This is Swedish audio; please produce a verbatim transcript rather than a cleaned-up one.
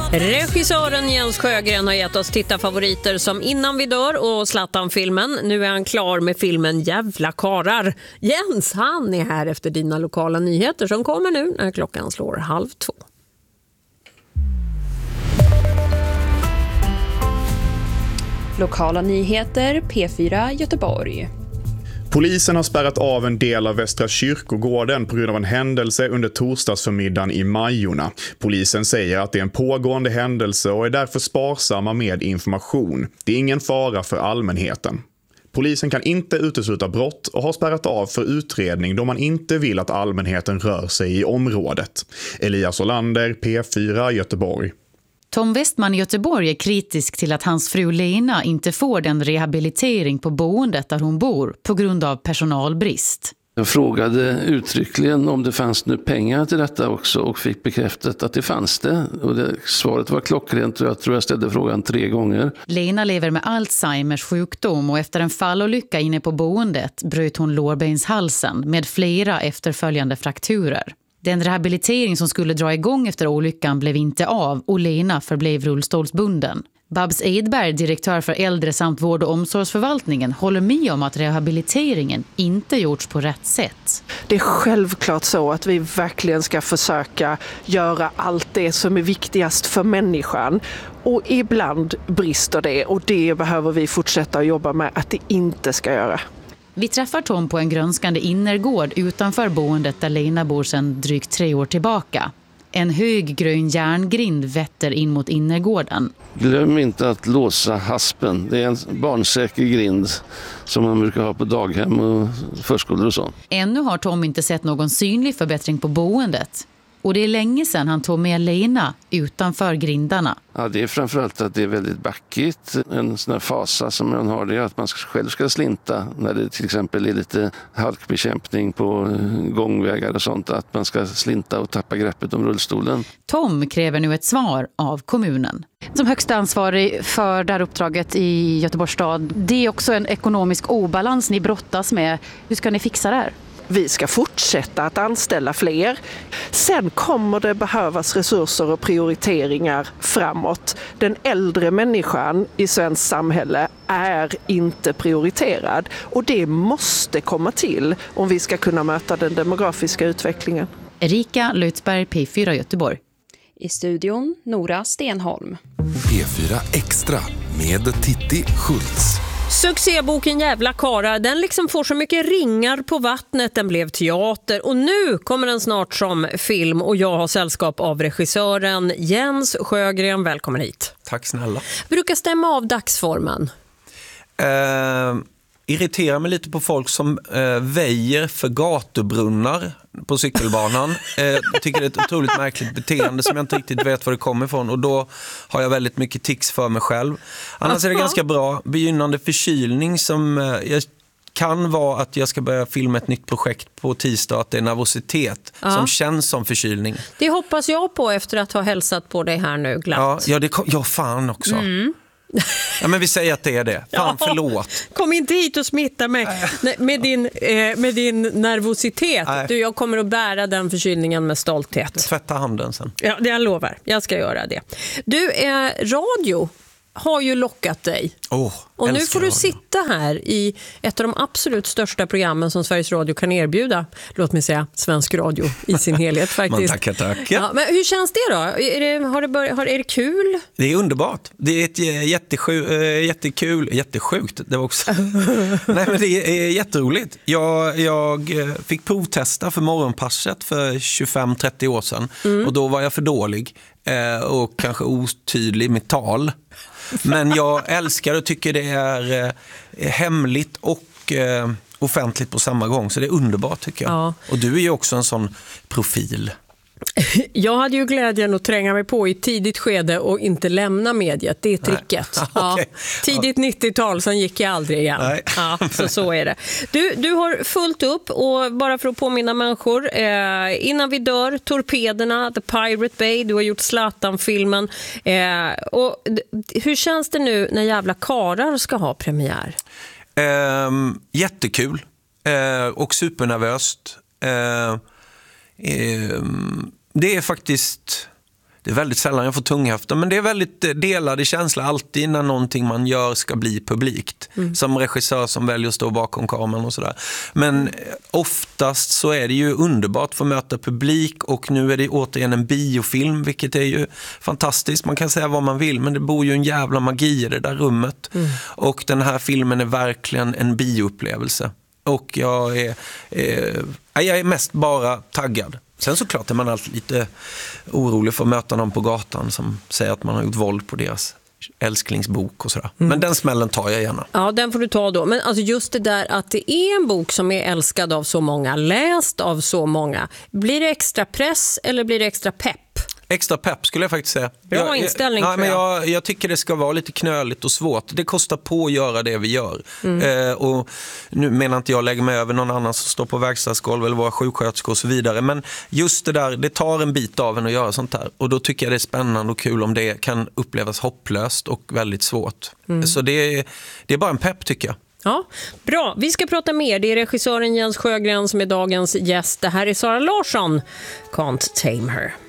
Regissören Jens Sjögren har gett oss tittarfavoriter som Innan vi dör och Zlatan-filmen. Nu är han klar med filmen Jävla karar. Jens, han är här efter dina lokala nyheter som kommer nu när klockan slår halv två. Lokala nyheter P fyra Göteborg. Polisen har spärrat av en del av Västra kyrkogården på grund av en händelse under torsdagsförmiddagen i Majorna. Polisen säger att det är en pågående händelse och är därför sparsamma med information. Det är ingen fara för allmänheten. Polisen kan inte utesluta brott och har spärrat av för utredning då man inte vill att allmänheten rör sig i området. Elias Olander, P fyra Göteborg. Tom Westman i Göteborg är kritisk till att hans fru Lena inte får den rehabilitering på boendet där hon bor på grund av personalbrist. Jag frågade uttryckligen om det fanns nu pengar till detta också och fick bekräftat att det fanns det. Och det, svaret var klockrent och jag tror jag ställde frågan tre gånger. Lena lever med Alzheimers sjukdom och efter en fallolycka inne på boendet bröt hon lårbenshalsen med flera efterföljande frakturer. Den rehabilitering som skulle dra igång efter olyckan blev inte av och Lena förblev rullstolsbunden. Babs Edberg, direktör för äldre samt vård- och omsorgsförvaltningen, håller med om att rehabiliteringen inte gjorts på rätt sätt. Det är självklart så att vi verkligen ska försöka göra allt det som är viktigast för människan. Och ibland brister det och det behöver vi fortsätta att jobba med att det inte ska göra. Vi träffar Tom på en grönskande innergård utanför boendet där Lena bor sedan drygt tre år tillbaka. En hög grön järngrind vetter in mot innergården. Glöm inte att låsa haspen. Det är en barnsäker grind som man brukar ha på daghem och förskolor och så. Ännu har Tom inte sett någon synlig förbättring på boendet. Och det är länge sedan han tog med Lena utanför grindarna. Ja, det är framförallt att det är väldigt backigt. En sån här fasa som man har det är att man själv ska slinta när det till exempel är lite halkbekämpning på gångvägar och sånt. Att man ska slinta och tappa greppet om rullstolen. Tom kräver nu ett svar av kommunen. Som högsta ansvarig för det här uppdraget i Göteborgs stad, det är också en ekonomisk obalans ni brottas med. Hur ska ni fixa det här? Vi ska fortsätta att anställa fler. Sen kommer det behövas resurser och prioriteringar framåt. Den äldre människan i svenskt samhälle är inte prioriterad. Och det måste komma till om vi ska kunna möta den demografiska utvecklingen. Erika Lötsberg, P fyra Göteborg. I studion Nora Stenholm. P fyra Extra med Titti Schultz. Succéboken Jävla karar, den liksom får så mycket ringar på vattnet, den blev teater och nu kommer den snart som film och jag har sällskap av regissören Jens Sjögren. Välkommen hit. Tack snälla. Brukar stämma av dagsformen? Eh, irriterar mig lite på folk som eh, väjer för gatubrunnar på cykelbanan. eh, tycker det är ett otroligt märkligt beteende som jag inte riktigt vet var det kommer ifrån och då har jag väldigt mycket tics för mig själv. Annars är det ganska bra. Begynnande förkylning som eh, jag kan vara att jag ska börja filma ett nytt projekt på tisdag, att det är nervositet ja. som känns som förkylning. Det hoppas jag på efter att ha hälsat på dig här nu glatt. Ja, ja, det, ja fan också. Mm. Ja, men vi säger att det är det. Fan, ja, förlåt. Kom inte hit och smitta mig med din, eh, med din nervositet. Du, jag kommer att bära den förkylningen med stolthet. Tvätta handen sen. Ja, det jag lovar. Jag ska göra det. Du, eh, radio har ju lockat dig. Oh, och nu får du radio. sitta här i ett av de absolut största programmen som Sveriges Radio kan erbjuda. Låt mig säga svensk radio i sin helhet faktiskt. Man tackar, tack. Ja, men hur känns det då? Är det, har det börjat, har, är det kul? Det är underbart. Det är ett jättesju, jättekul, jättesjukt. Det var också. Nej, men det är jätteroligt. Jag, jag fick provtesta för morgonpasset för tjugofem trettio år sedan. Mm. Och då var jag för dålig och kanske otydlig i mitt tal. Men jag älskar och tycker det är eh, hemligt och eh, offentligt på samma gång. Så det är underbart tycker jag. Ja. Och du är ju också en sån profil. Jag hade ju glädjen att tränga mig på i tidigt skede och inte lämna mediet. Det är tricket. Ja, okay. Tidigt nittiotal, sen gick jag aldrig igen. Nej. Ja, så så är det. Du, du har fullt upp och bara för att påminna människor, eh, Innan vi dör, Torpederna, The Pirate Bay, du har gjort Zlatan-filmen. Eh, och hur känns det nu när Jävla karar ska ha premiär? Eh, jättekul eh, och supernervöst. Eh, Det är faktiskt Det är väldigt sällan jag får tunghäften, men det är väldigt delade känslor alltid när någonting man gör ska bli publikt. Mm. Som regissör som väljer att stå bakom kameran och sådär. Men oftast så är det ju underbart för att möta publik, och nu är det återigen en biofilm, vilket är ju fantastiskt. Man kan säga vad man vill, men det bor ju en jävla magi i det där rummet. Mm. Och den här filmen är verkligen en bioupplevelse. Och jag är, eh, jag är mest bara taggad. Sen såklart är man alltid lite orolig för att möta någon på gatan som säger att man har gjort våld på deras älsklingsbok och sådär. Mm. Men den smällen tar jag gärna. Ja, den får du ta då. Men alltså just det där att det är en bok som är älskad av så många, läst av så många. Blir det extra press eller blir det extra pepp? Extra pepp skulle jag faktiskt säga. Bra jag, inställning. Jag, jag. Men jag, jag tycker det ska vara lite knöligt och svårt. Det kostar på att göra det vi gör. Mm. Eh, och nu menar inte jag lägga mig över någon annan som står på verkstadsgolv eller vara sjuksköterska och så vidare. Men just det där, det tar en bit av en att göra sånt här. Och då tycker jag det är spännande och kul om det kan upplevas hopplöst och väldigt svårt. Mm. Så det är, det är bara en pepp tycker jag. Ja, bra. Vi ska prata mer. Det är regissören Jens Sjögren som är dagens gäst. Det här är Sara Larsson, Can't Tame Her.